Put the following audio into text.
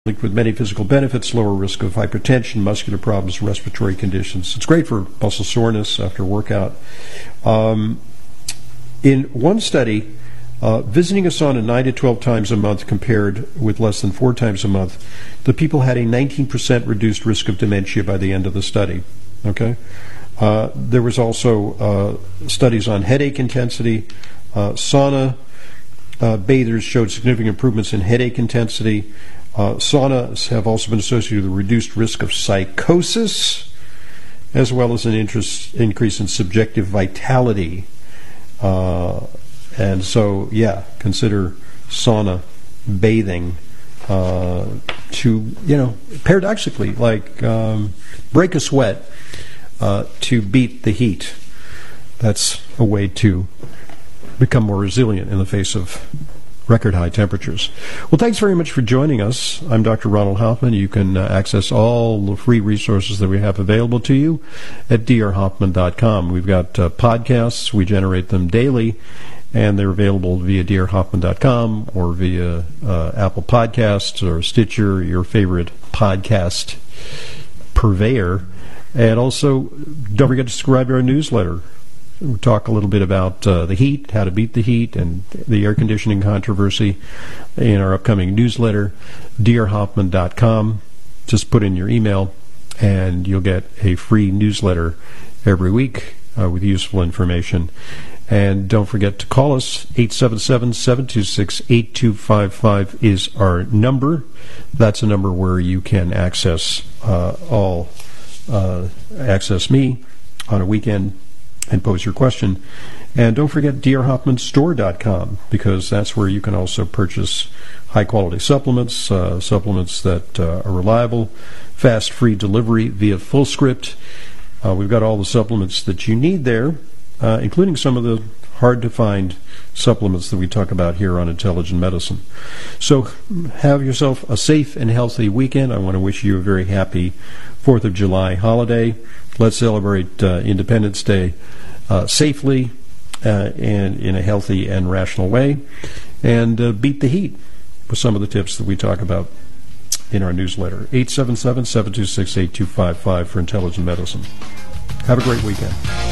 linked with many physical benefits, lower risk of hypertension, muscular problems, respiratory conditions. It's great for muscle soreness after workout. In one study, visiting a sauna 9 to 12 times a month compared with less than 4 times a month, the people had a 19% reduced risk of dementia by the end of the study. Okay, there was also studies on headache intensity. Sauna bathers showed significant improvements in headache intensity. Saunas have also been associated with a reduced risk of psychosis, as well as an increase in subjective vitality. And so, consider sauna bathing to, paradoxically, break a sweat to beat the heat. That's a way to become more resilient in the face of record high temperatures. Well, thanks very much for joining us. I'm Dr. Ronald Hoffman. You can access all the free resources that we have available to you at drhoffman.com. We've got podcasts. We generate them daily, and they're available via drhoffman.com or via Apple Podcasts or Stitcher, your favorite podcast purveyor. And also, don't forget to subscribe to our newsletter. We'll talk a little bit about the heat, how to beat the heat, and the air conditioning controversy in our upcoming newsletter, drhoffman.com. Just put in your email, and you'll get a free newsletter every week with useful information. And don't forget to call us. 877-726-8255 is our number. That's a number where you can access access me on a weekend and pose your question. And don't forget drhoffmanstore.com, because that's where you can also purchase high-quality supplements, supplements that are reliable, fast, free delivery via Fullscript. We've got all the supplements that you need there, including some of the hard-to-find supplements that we talk about here on Intelligent Medicine. So have yourself a safe and healthy weekend. I want to wish you a very happy 4th of July holiday. Let's celebrate Independence Day safely and in a healthy and rational way, and beat the heat with some of the tips that we talk about in our newsletter. 877-726-8255 for Intelligent Medicine. Have a great weekend.